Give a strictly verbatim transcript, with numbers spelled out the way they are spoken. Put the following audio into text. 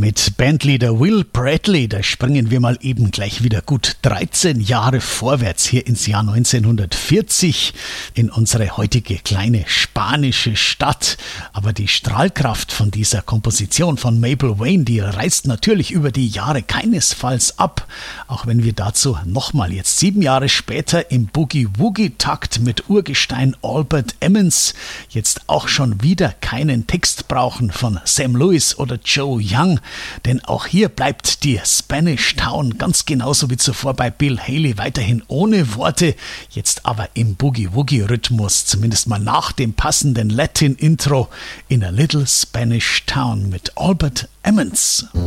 Mit Bandleader Will Bradley, da springen wir mal eben gleich wieder gut dreizehn Jahre vorwärts hier ins Jahr neunzehnhundertvierzig in unsere heutige kleine spanische Stadt. Aber die Strahlkraft von dieser Komposition von Mabel Wayne, die reißt natürlich über die Jahre keinesfalls ab. Auch wenn wir dazu nochmal jetzt sieben Jahre später im Boogie-Woogie-Takt mit Urgestein Albert Emmons jetzt auch schon wieder keinen Text brauchen von Sam Lewis oder Joe Young. Denn auch hier bleibt die Spanish Town ganz genauso wie zuvor bei Bill Haley weiterhin ohne Worte, jetzt aber im Boogie-Woogie-Rhythmus, zumindest mal nach dem passenden Latin-Intro in a Little Spanish Town mit Albert Emmons.